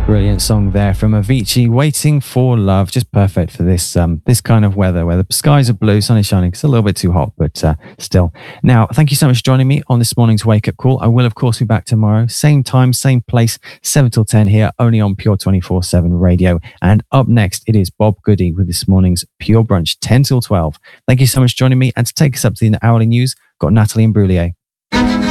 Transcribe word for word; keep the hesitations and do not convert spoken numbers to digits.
Brilliant song there from Avicii, Waiting for Love. Just perfect for this um, this kind of weather where the skies are blue, sun is shining. It's a little bit too hot, but uh, still. Now, thank you so much for joining me on this morning's Wake Up Call. I will, of course, be back tomorrow. Same time, same place, seven till ten here, only on Pure twenty-four seven Radio. And up next, it is Bob Goody with this morning's Pure Brunch, ten till twelve. Thank you so much for joining me. And to take us up to the hourly news, got Natalie Imbruglia.